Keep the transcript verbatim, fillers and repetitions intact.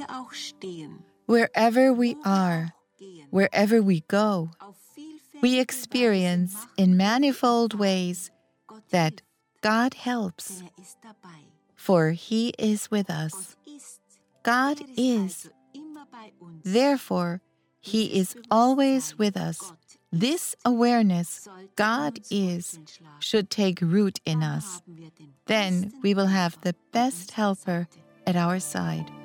wir auch stehen, Wherever we are, wherever we go, auf vielfältige we experience Weise in manifold ways Gott that hilft, God helps, denn er ist dabei. for He is with us. Gott ist, God er ist is, also immer bei uns. therefore, He is always with us. This awareness, God is, should take root in Dann us. haben wir den Then besten we will have Helfer the an best unserer helper Seite. at our side.